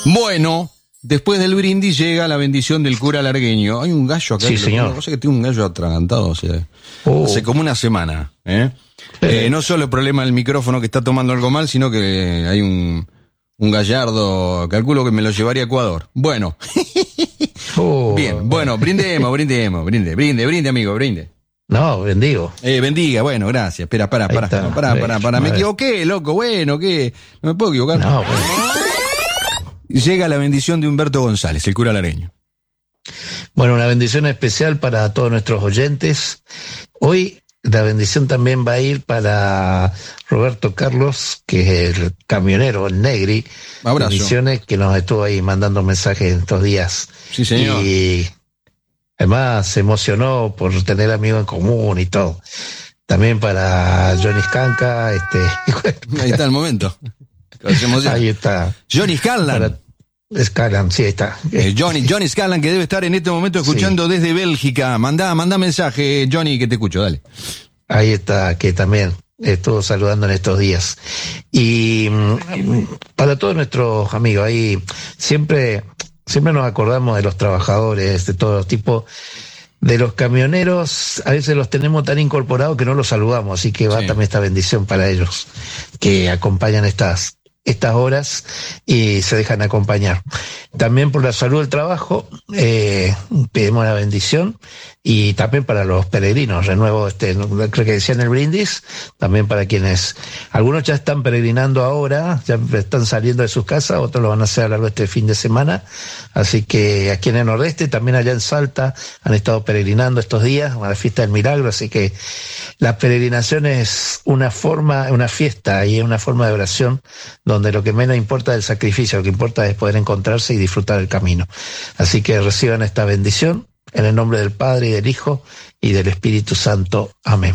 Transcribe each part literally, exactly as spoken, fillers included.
Bueno, después del brindis llega la bendición del cura largueño. Hay un gallo acá. Sí, que señor. Lo, cosa que tiene un gallo atragantado, o sea, Oh. hace como una semana. ¿eh? Eh, no solo el problema del micrófono que está tomando algo mal, sino que hay un, un gallardo, calculo que me lo llevaría a Ecuador. Bueno. Oh. Bien, bueno, brindemos, brindemos, brinde, brinde, brinde, amigo, brinde. No, bendigo. Eh, bendiga, bueno, gracias. Espera, pará, Ahí pará, está. no, pará, pará, pará. Me Vale. equivoqué, loco, bueno, ¿qué? No me puedo equivocar. No, bueno. Llega la bendición de Humberto González, el cura largueño. Bueno, una bendición especial para todos nuestros oyentes. Hoy la bendición también va a ir para Roberto Carlos, que es el camionero, el Negri. Abrazo. Bendiciones, que nos estuvo ahí mandando mensajes estos días. Sí, señor. Y además se emocionó por tener amigos en común y todo. También para Johnny Scanca, este. Ahí está el momento. Se emociona. Ahí está. Johnny Scanlan. Para Scanlan, sí, ahí está. Eh, Johnny, Johnny Scanlan, que debe estar en este momento escuchando Sí. desde Bélgica. Mandá, mandá mensaje, Johnny, que te escucho, dale. Ahí está, que también estuvo saludando en estos días. Y mm, para todos nuestros amigos, ahí siempre, siempre nos acordamos de los trabajadores, de todos los tipos, de los camioneros, a veces los tenemos tan incorporados que no los saludamos, así que va Sí. también esta bendición para ellos, que acompañan estas, estas horas y se dejan acompañar. También por la salud del trabajo, eh, pedimos la bendición, y también para los peregrinos, renuevo, este, creo que decían el brindis, también para quienes, algunos ya están peregrinando ahora, ya están saliendo de sus casas, otros lo van a hacer a lo largo de este fin de semana, así que aquí en el Nordeste, también allá en Salta, han estado peregrinando estos días, a la fiesta del milagro, así que la peregrinación es una forma, una fiesta y es una forma de oración donde lo que menos importa es el sacrificio, lo que importa es poder encontrarse y disfrutar el camino. Así que reciban esta bendición en el nombre del Padre y del Hijo y del Espíritu Santo. Amén.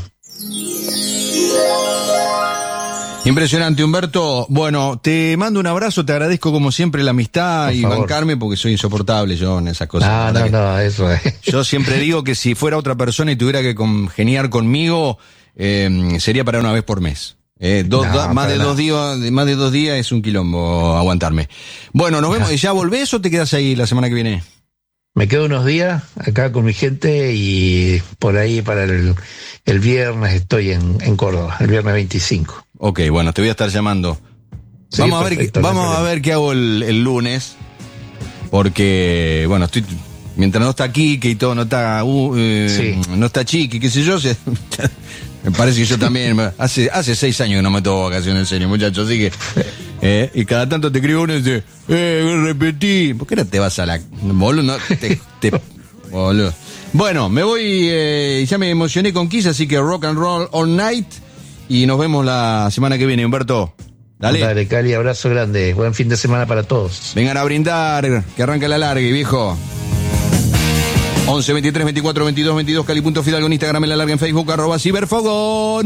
Impresionante, Humberto. Bueno, te mando un abrazo, te agradezco como siempre la amistad Por y favor. bancarme porque soy insoportable yo en esas cosas. No, La no, verdad que no, eso es. Yo siempre digo que si fuera otra persona y tuviera que congeniar conmigo, eh, sería para una vez por mes. Eh, dos, No, dos- más para de nada. dos días, más de dos días es un quilombo aguantarme. Bueno, nos vemos. ¿Ya volvés o te quedas ahí la semana que viene? Me quedo unos días acá con mi gente y por ahí para el, el viernes estoy en, en Córdoba, el viernes veinticinco. Ok, bueno, te voy a estar llamando. Sí, vamos a ver, perfecto, qué- no hay vamos a problema. ver qué hago el, el lunes, porque bueno, estoy mientras no está Quique y todo, no está, uh, eh, Sí. no está Chiqui, qué sé yo, se- me parece que yo también hace hace seis años que no me tomo vacaciones en serio, muchachos, así que eh, y cada tanto te escribo uno y dice, eh, repetí, ¿por qué no te vas a la boludo? No, te, te- boludo. Bueno, me voy, eh, ya me emocioné con Kiss, así que rock and roll all night y nos vemos la semana que viene, Humberto. Dale. Dale, Cali, abrazo grande. Buen fin de semana para todos. Vengan a brindar, que arranca la larga, viejo. once, veintitrés, veinticuatro, veintidós, veintidós, Cali punto Fidalgo en Instagram, en la larga en Facebook, arroba Ciberfogón.